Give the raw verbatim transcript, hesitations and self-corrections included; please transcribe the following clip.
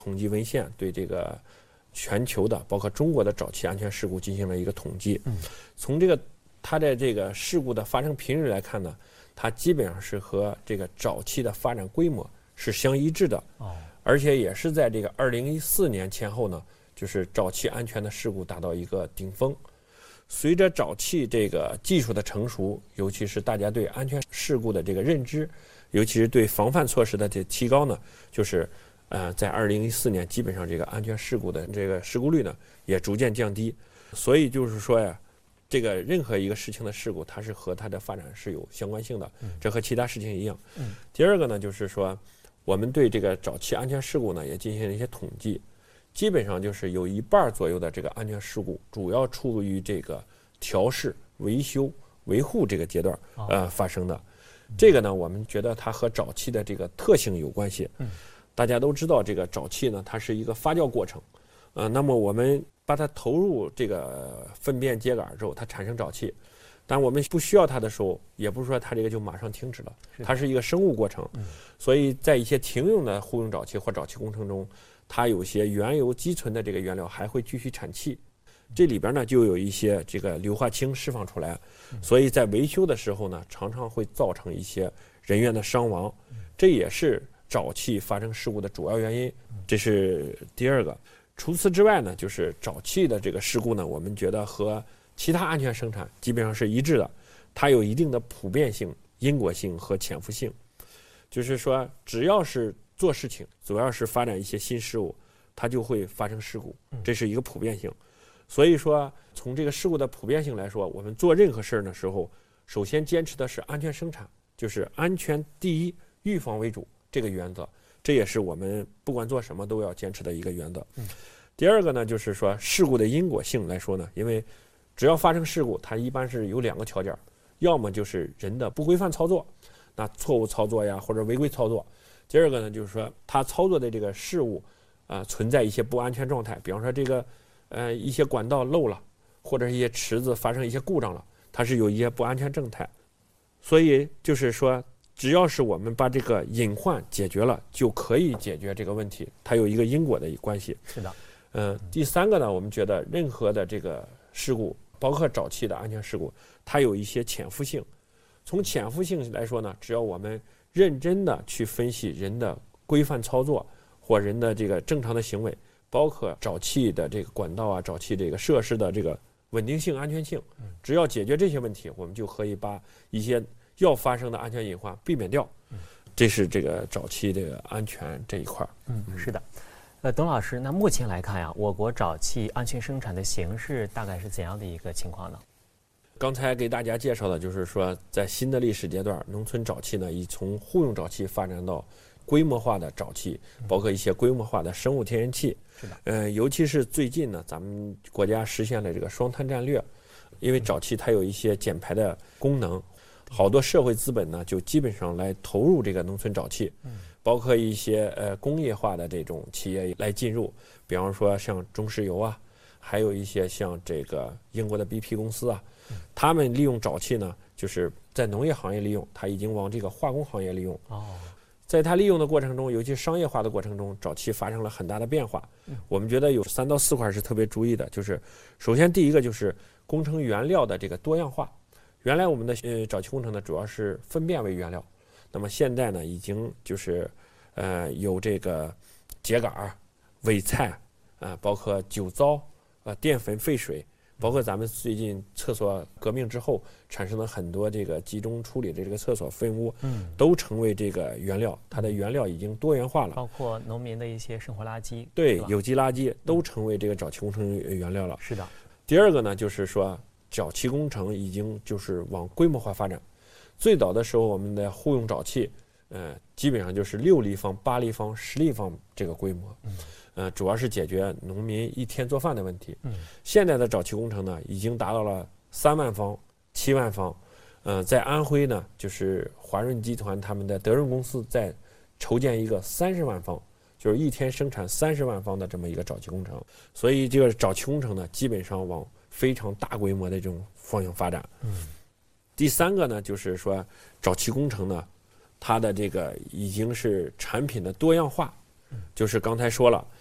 统计文献对这个全球的，包括中国的沼气安全事故进行了一个统计。 嗯， 从这个它的这个事故的发生频率来看呢，它基本上是和这个沼气的发展规模是相一致的。 哦， 而且也是在这个二零一四年前后呢，就是沼气安全的事故达到一个顶峰。随着沼气这个技术的成熟，尤其是大家对安全事故的这个认知，尤其是对防范措施的这提高呢，就是呃，在二零一四年基本上这个安全事故的这个事故率呢也逐渐降低。所以就是说呀，这个任何一个事情的事故，它是和它的发展是有相关性的，这和其他事情一样。 嗯， 第二个呢，就是说我们对这个沼气安全事故呢也进行了一些统计。基本上就是有一半左右的这个安全事故，主要处于这个调试、维修、维护这个阶段呃发生的。这个呢，我们觉得它和沼气的这个特性有关系。大家都知道，这个沼气呢，它是一个发酵过程。呃，那么我们把它投入这个粪便秸秆之后，它产生沼气。但我们不需要它的时候，也不是说它这个就马上停止了，它是一个生物过程。所以在一些停用的户用沼气或沼气工程中，它有些原有积存的这个原料还会继续产气，这里边呢就有一些这个硫化氢释放出来，所以在维修的时候呢，常常会造成一些人员的伤亡，这也是沼气发生事故的主要原因。这是第二个。除此之外呢，就是沼气的这个事故呢，我们觉得和其他安全生产基本上是一致的，它有一定的普遍性、因果性和潜伏性，就是说只要是做事情，主要是发展一些新事物，它就会发生事故，这是一个普遍性。所以说，从这个事故的普遍性来说，我们做任何事儿的时候，首先坚持的是安全生产，就是安全第一，预防为主这个原则，这也是我们不管做什么都要坚持的一个原则。第二个呢，就是说事故的因果性来说呢，因为只要发生事故，它一般是有两个条件，要么就是人的不规范操作，那错误操作呀，或者违规操作。第二个呢，就是说他操作的这个事物啊、呃，存在一些不安全状态，比方说这个呃一些管道漏了，或者一些池子发生一些故障了，它是有一些不安全状态。所以就是说，只要是我们把这个隐患解决了，就可以解决这个问题，它有一个因果的关系。 是的。 呃，第三个呢，我们觉得任何的这个事故，包括沼气的安全事故，它有一些潜伏性。从潜伏性来说呢，只要我们认真的去分析人的规范操作或人的这个正常的行为，包括沼气的这个管道啊、沼气这个设施的这个稳定性、安全性，只要解决这些问题，我们就可以把一些要发生的安全隐患避免掉。这是这个沼气这个安全这一块。 嗯，是的。呃，董老师，那目前来看呀，我国沼气安全生产的形势大概是怎样的一个情况呢？ 刚才给大家介绍的就是说，在新的历史阶段，农村沼气呢已从户用沼气发展到规模化的沼气，包括一些规模化的生物天然气。 是的。 呃，尤其是最近呢，咱们国家实现了这个双碳战略，因为沼气它有一些减排的功能，好多社会资本呢就基本上来投入这个农村沼气。嗯。包括一些呃工业化的这种企业来进入，比方说像中石油啊，还有一些像这个英国的 B P 公司啊，他们利用沼气呢，就是在农业行业利用，它已经往这个化工行业利用。 哦， 在它利用的过程中，尤其商业化的过程中，沼气发生了很大的变化。我们觉得有三到四块是特别注意的，就是首先第一个就是工程原料的这个多样化。原来我们的呃沼气工程呢，主要是粪便为原料。那么现在呢，已经就是，呃，有这个秸秆、尾菜，啊、呃，包括酒糟，啊、呃，淀粉废水，包括咱们最近厕所革命之后产生了很多这个集中处理的这个厕所粪污，嗯，都成为这个原料，它的原料已经多元化了。 包括农民的一些生活垃圾， 对，有机垃圾都成为这个沼气工程原料了。 是的。 第二个呢，就是说沼气工程已经就是往规模化发展。最早的时候，我们的户用沼气，呃，基本上就是六立方、八立方、十立方这个规模，呃，主要是解决农民一天做饭的问题。现在的沼气工程呢，已经达到了三万方、七万方，呃，在安徽呢，就是华润集团他们的德润公司在筹建一个三十万方，就是一天生产三十万方的这么一个沼气工程。所以这个沼气工程呢，基本上往非常大规模的这种方向发展。嗯。第三个呢，就是说沼气工程呢，它的这个已经是产品的多样化， 就是刚才说了，